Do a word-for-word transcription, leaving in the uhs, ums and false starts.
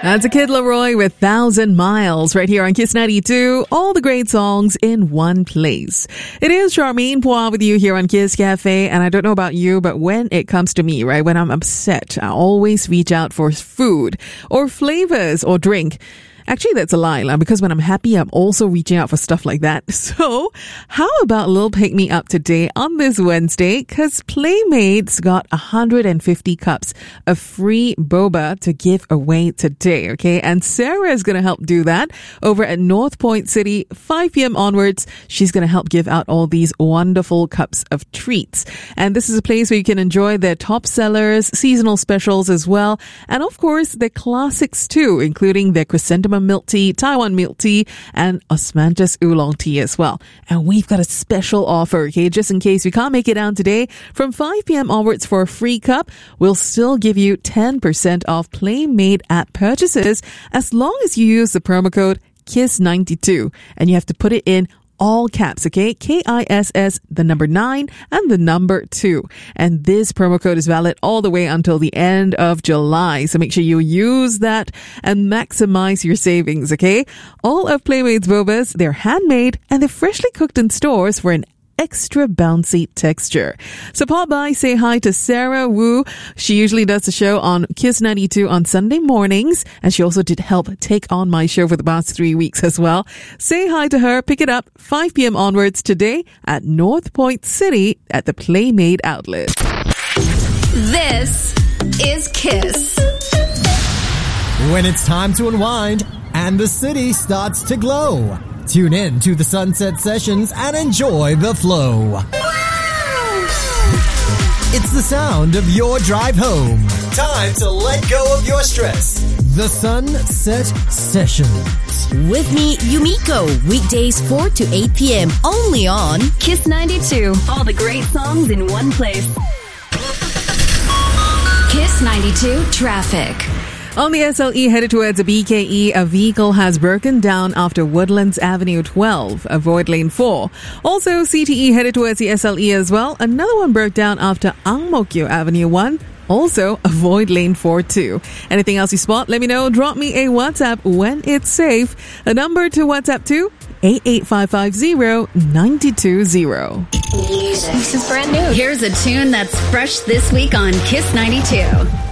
That's a Kid Laroi with Thousand Miles right here on Kiss ninety-two. All the great songs in one place. It is Charmaine Poir with you here on Kiss Cafe. And I don't know about you, but when it comes to me, right, when I'm upset, I always reach out for food or flavors or drink. Actually, that's a lie, because when I'm happy, I'm also reaching out for stuff like that. So, how about a little pick me up today on this Wednesday? Because Playmates got one hundred fifty cups of free boba to give away today, okay? And Sarah is going to help do that over at North Point City, five p.m. onwards. She's going to help give out all these wonderful cups of treats. And this is a place where you can enjoy their top sellers, seasonal specials as well, and of course, their classics too, including their chrysanthemum milk tea, Taiwan milk tea, and osmanthus oolong tea as well. And we've got a special offer, okay? Just in case we can't make it down today, from five p.m. onwards for a free cup, we'll still give you ten percent off Playmate app purchases as long as you use the promo code Kiss ninety-two. And you have to put it in all caps, okay? K I S S, the number nine, and the number two. And this promo code is valid all the way until the end of July. So make sure you use that and maximize your savings, okay? All of Playmate's bobas, they're handmade and they're freshly cooked in stores for an extra bouncy texture. So pop by, say hi to Sarah Wu. She usually does the show on Kiss ninety-two on Sunday mornings, and she also did help take on my show for the past three weeks as well. Say hi to her. Pick it up five p.m. onwards today at North Point City at the Playmate outlet. This is Kiss. When it's time to unwind and the city starts to glow, tune in to the Sunset Sessions and enjoy the flow. Wow! It's the sound of your drive home. Time to let go of your stress. The Sunset Sessions. With me, Yumiko, weekdays four to eight p.m. only on Kiss ninety-two. All the great songs in one place. Kiss ninety-two Traffic. On the S L E headed towards the B K E, a vehicle has broken down after Woodlands Avenue twelve. Avoid lane four. Also, C T E headed towards the S L E as well. Another one broke down after Ang Mo Kio Avenue one. Also, avoid lane four too. Anything else you spot? Let me know. Drop me a WhatsApp when it's safe. A number to WhatsApp to eight eight five five zero nine two zero. Music. This is brand new. Here's a tune that's fresh this week on Kiss ninety-two.